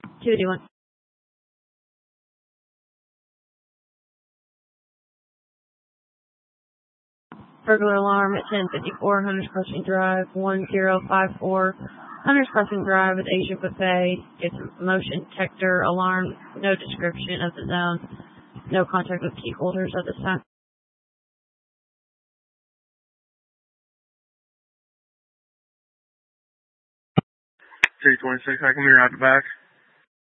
281. Burglar alarm at 1054 Hunters Crossing Drive, 1054 Hunters Crossing Drive at Asia Buffet. It's a motion detector alarm, no description of the zone, no contact with key holders at this time. 326, I can be right back.